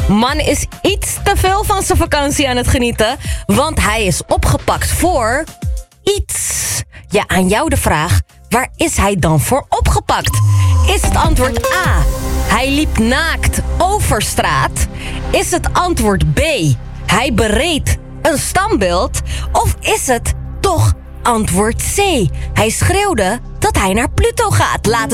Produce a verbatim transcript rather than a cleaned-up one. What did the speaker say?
Man is iets te veel van zijn vakantie aan het genieten, want hij is opgepakt voor iets. Ja, aan jou de vraag, waar is hij dan voor opgepakt? Is het antwoord A, hij liep naakt over straat? Is het antwoord B, hij bereed een standbeeld? Of is het toch antwoord C, hij schreeuwde dat hij naar Pluto gaat? Laat